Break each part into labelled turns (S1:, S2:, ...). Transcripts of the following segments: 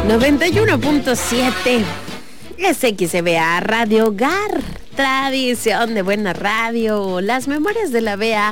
S1: 91.7 SXBA Radio Hogar, tradición de buena radio, las memorias de la Bea,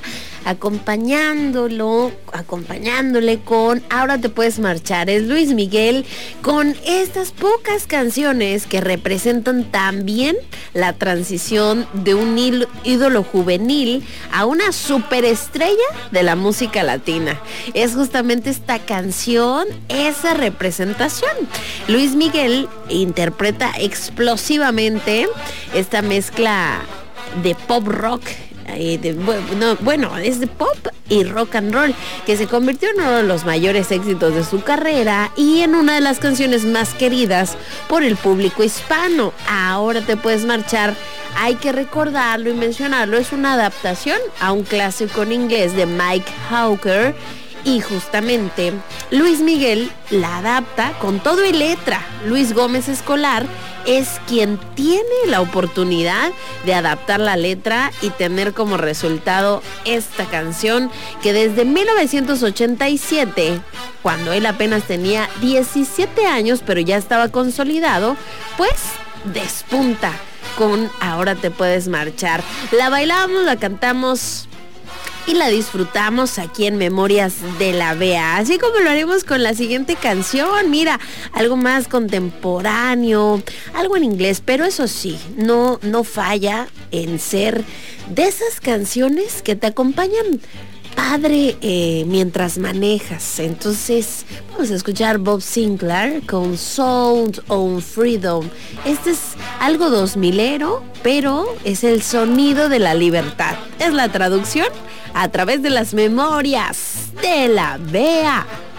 S1: acompañándole con Ahora te puedes marchar. Es Luis Miguel con estas pocas canciones que representan también la transición de un ídolo juvenil a una superestrella de la música latina. Es justamente esta canción, esa representación. Luis Miguel interpreta explosivamente esta mezcla de pop rock. Es de pop y rock and roll, que se convirtió en uno de los mayores éxitos de su carrera y en una de las canciones más queridas por el público hispano. Ahora te puedes marchar. Hay que recordarlo y mencionarlo, es una adaptación a un clásico en inglés de Mike Hawker. Y justamente Luis Miguel la adapta con todo y letra. Luis Gómez Escolar es quien tiene la oportunidad de adaptar la letra y tener como resultado esta canción que desde 1987, cuando él apenas tenía 17 años, pero ya estaba consolidado, pues despunta con Ahora te puedes marchar. La bailamos, la cantamos y la disfrutamos aquí en Memorias de la Bea, así como lo haremos con la siguiente canción. Mira, algo más contemporáneo, algo en inglés, pero eso sí, no falla en ser de esas canciones que te acompañan padre mientras manejas. Entonces vamos a escuchar Bob Sinclair con Sound on Freedom. Este es algo 2000ero, pero es el sonido de la libertad. Es la traducción a través de las memorias de la Bea.